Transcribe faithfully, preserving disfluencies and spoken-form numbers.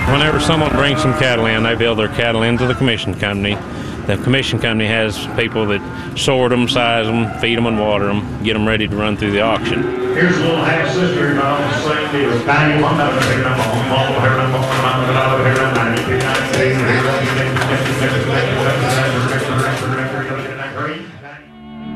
Whenever someone brings some cattle in, they bill their cattle into the commission company. The commission company has people that sort them, size them, feed them and water them, get them ready to run through the auction. Here's a little half sister in the same deal.